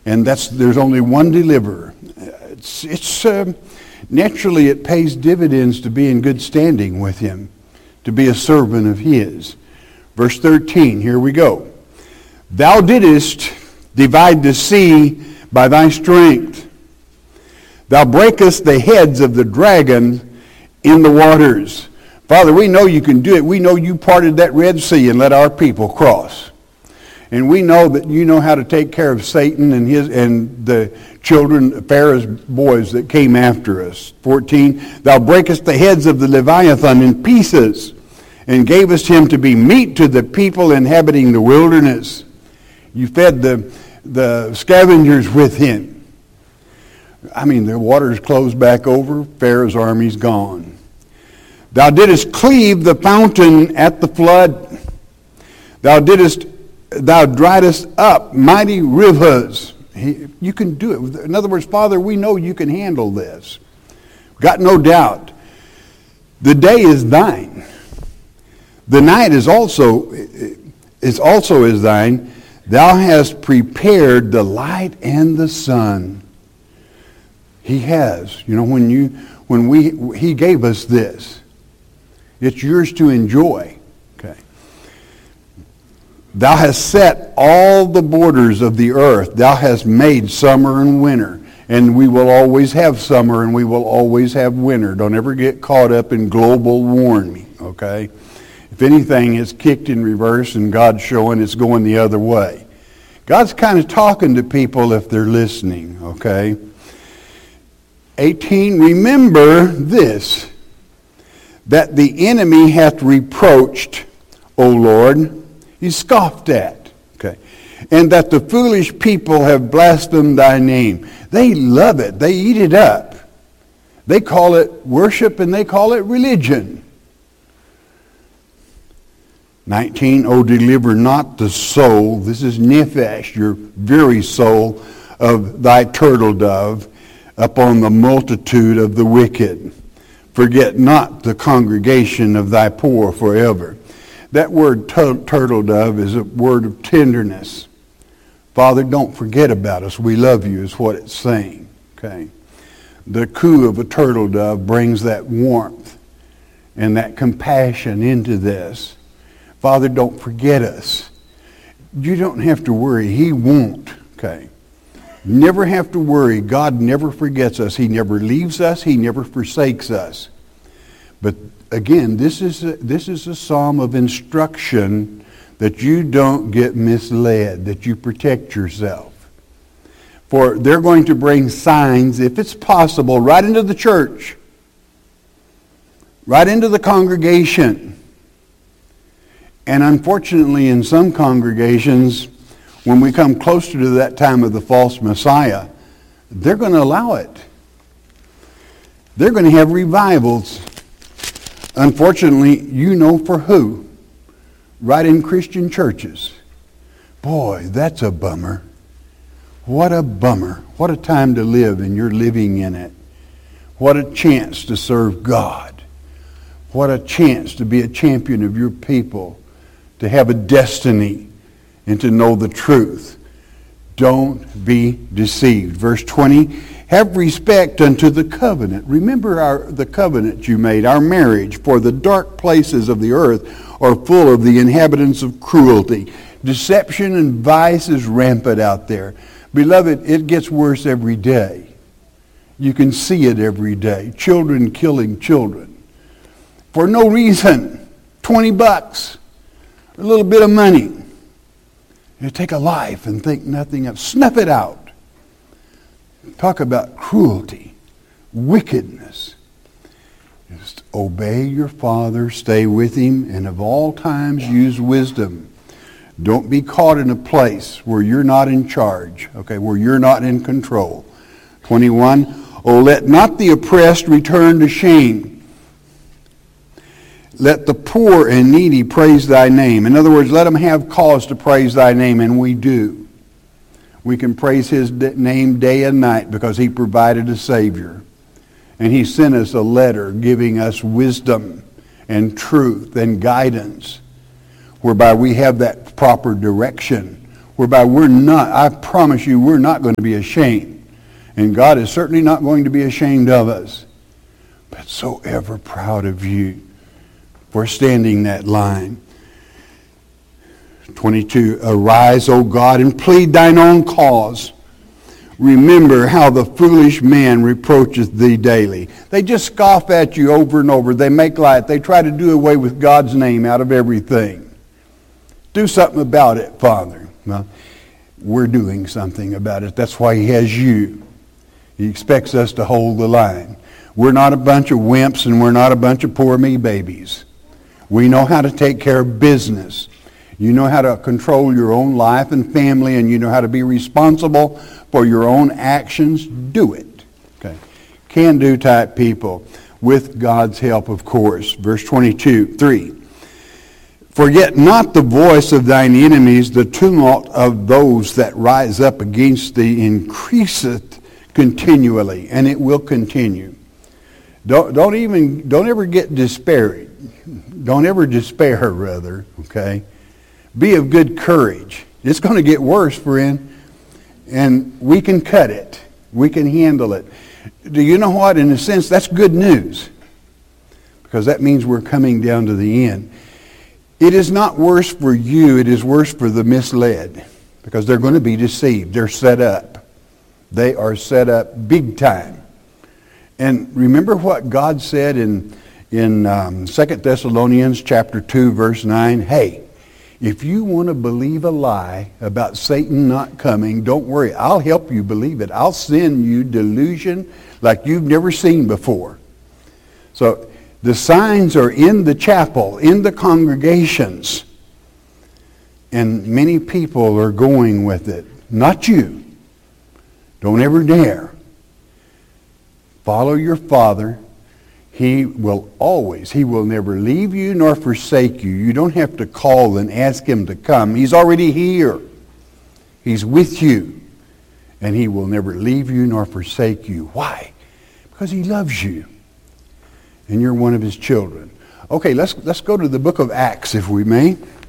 And there's only one deliverer. Naturally, it pays dividends to be in good standing with him, to be a servant of his. Verse 13, here we go. Thou didst divide the sea by thy strength. Thou breakest the heads of the dragon in the waters. Father, we know you can do it. We know you parted that Red Sea and let our people cross. And we know that you know how to take care of Satan and the children, Pharaoh's boys that came after us. 14, thou breakest the heads of the Leviathan in pieces, and gavest him to be meat to the people inhabiting the wilderness. You fed the scavengers with him. I mean, the waters closed back over, Pharaoh's army's gone. Thou didst cleave the fountain at the flood. Thou driedest up mighty rivers. You can do it. In other words, Father, we know you can handle this. Got no doubt. The day is thine. The night is also is thine. Thou hast prepared the light and the sun. He has. You know, he gave us this. It's yours to enjoy. Okay. Thou hast set all the borders of the earth. Thou hast made summer and winter. And we will always have summer and we will always have winter. Don't ever get caught up in global warming, okay? If anything, it's kicked in reverse and God's showing it's going the other way. God's kind of talking to people if they're listening, okay? 18, remember this, that the enemy hath reproached, O Lord. He's scoffed at, okay? And that the foolish people have blasphemed thy name. They love it. They eat it up. They call it worship and they call it religion. 19, O deliver not the soul, this is nephesh, your very soul, of thy turtle dove upon the multitude of the wicked. Forget not the congregation of thy poor forever. That word turtle dove is a word of tenderness. Father, don't forget about us. We love you is what it's saying. Okay. The coo of a turtle dove brings that warmth and that compassion into this. Father, don't forget us. You don't have to worry. He won't. Okay. Never have to worry. God never forgets us. He never leaves us. He never forsakes us. But again, this is a psalm of instruction that you don't get misled, that you protect yourself. For they're going to bring signs, if it's possible, right into the church, right into the congregation. And unfortunately, in some congregations, when we come closer to that time of the false Messiah, they're going to allow it. They're going to have revivals. Unfortunately, you know for who? Right in Christian churches. Boy, that's a bummer. What a bummer. What a time to live, and you're living in it. What a chance to serve God. What a chance to be a champion of your people, to have a destiny, and to know the truth. Don't be deceived. Verse 20, have respect unto the covenant. Remember the covenant you made, our marriage, for the dark places of the earth are full of the inhabitants of cruelty. Deception and vice is rampant out there. Beloved, it gets worse every day. You can see it every day. Children killing children. For no reason. $20. A little bit of money. You take a life and think nothing of. Snuff it out. Talk about cruelty, wickedness. Just obey your father, stay with him, and of all times use wisdom. Don't be caught in a place where you're not in charge, okay, where you're not in control. 21, oh, let not the oppressed return to shame. Let the poor and needy praise thy name. In other words, let them have cause to praise thy name, and we do. We can praise his name day and night because he provided a Savior. And he sent us a letter giving us wisdom and truth and guidance, whereby we have that proper direction, whereby I promise you, we're not going to be ashamed. And God is certainly not going to be ashamed of us. But so ever proud of you for standing that line. 22, arise, O God, and plead thine own cause. Remember how the foolish man reproacheth thee daily. They just scoff at you over and over. They make light. They try to do away with God's name out of everything. Do something about it, Father. Well, we're doing something about it. That's why he has you. He expects us to hold the line. We're not a bunch of wimps and we're not a bunch of poor me babies. We know how to take care of business. You know how to control your own life and family, and you know how to be responsible for your own actions. Do it. Okay. Can-do type people with God's help, of course. Verse 22, 3. Forget not the voice of thine enemies, the tumult of those that rise up against thee increaseth continually, and it will continue. Don't ever get disparaged. Don't ever despair, rather, okay? Be of good courage. It's going to get worse, friend, and we can cut it. We can handle it. Do you know what? In a sense, that's good news, because that means we're coming down to the end. It is not worse for you. It is worse for the misled, because they're going to be deceived. They're set up. They are set up big time. And remember what God said in 2 Thessalonians chapter 2, verse 9? Hey, if you want to believe a lie about Satan not coming, don't worry. I'll help you believe it. I'll send you delusion like you've never seen before. So the signs are in the chapel, in the congregations. And many people are going with it. Not you. Don't ever dare. Follow your Father. He will never leave you nor forsake you. You don't have to call and ask him to come. He's already here. He's with you. And he will never leave you nor forsake you. Why? Because he loves you. And you're one of his children. Okay, let's go to the book of Acts, if we may.